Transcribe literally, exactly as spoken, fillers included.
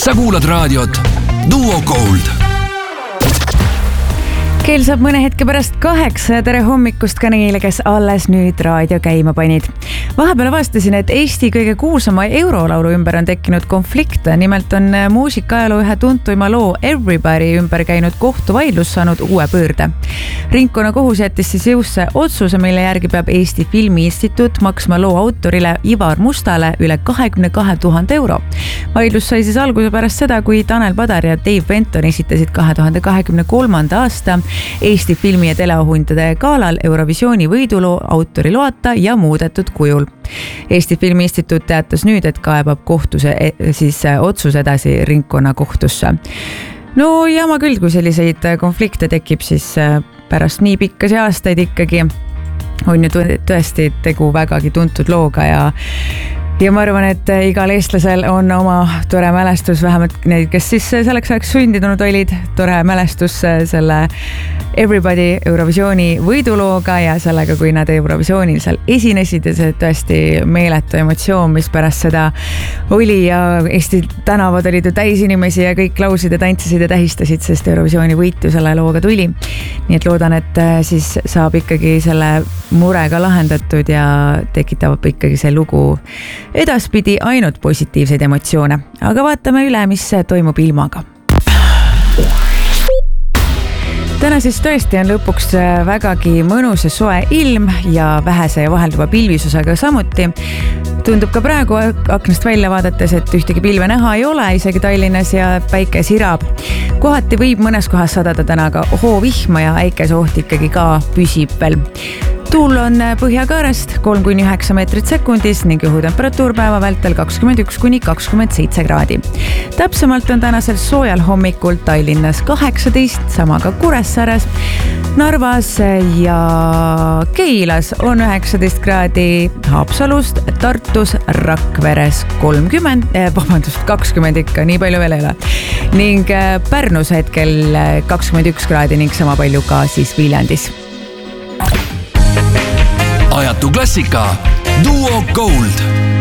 Sa kuulad raadiot Duo Gold. Kell saab mõne hetke pärast kaheksa ja tere hommikust ka neile, kes alles nüüd raadio käima panid. Vahepeal avastasin, et Eesti kõige kuulsama eurolaulu ümber on tekkinud konflikte. Nimelt on muusikaajaloo ühe tuntuima loo Everybody ümber käinud kohtuvaidlus saanud uue pöörde. Ringkonna kohus jättis siis jõusse otsuse, mille järgi peab Eesti Filmi Instituut maksma loo autorile Ivar Mustale üle kahekümne kahe tuhande euro. Vaidlus sai siis alguse pärast seda, kui Tanel Padar ja Dave Benton esitasid kahe tuhande kahekümne kolmanda aasta Eesti filmi- ja teleauhindade galal Eurovisiooni võiduloo autori loata ja muudetud kujul. Eesti Filmi Instituut teatas nüüd, et kaebab kohtuse siis otsus edasi ringkonna kohtusse. No jama küll, kui selliseid konflikte tekib, siis pärast nii pikkasi aastaid ikkagi on ju tõesti tegu vägagi tuntud looga ja Ja ma arvan, et igal eestlasel on oma tore mälestus, vähemalt neid, kes siis selleks ajaks sündinud olid, tore mälestus selle Everybody Eurovisiooni võidulooga ja sellega, kui nad Eurovisioonil seal esinesid ja see tõesti meeletu emotsioon, mis pärast seda oli ja Eesti tänavad olid ju täis inimesi ja kõik laulsid ja tantsisid ja tähistasid, sest Eurovisiooni võitu selle looga tuli. Nii et loodan, et siis saab ikkagi selle murega lahendatud ja tekitab ikkagi see lugu edaspidi ainult positiivseid emotsioone. Aga vaatame üle, mis toimub ilmaga. Täna siis tõesti on lõpuks vägagi mõnus ja soe ilm ja vähese ja vahelduva pilvisusega samuti. Tundub ka praegu aknast välja vaadates, et ühtegi pilve näha ei ole, isegi Tallinnas ja päike sirab. Kohati võib mõnes kohas sadada täna ka hoovihma ja äikese oht ikkagi ka püsib veel. Tuul on põhjakaarest kolm kuni üheksa meetrit sekundis ning õhutemperatuur päeva vältel kakskümmend üks kuni kakskümmend seitse kraadi. Täpsemalt on tänasel soojal hommikul Tallinnas kaheksateist, sama ka Kuressaares, Narvas ja Keilas on üheksateist kraadi, Haapsalust, Tartus, Rakveres kolmkümmend, eh, vabandust, kakskümmend ikka, nii palju veel ei ole. Ning Pärnus hetkel kakskümmend üks kraadi ning sama palju ka siis Viljandis. Ajatu klassika Duo Gold.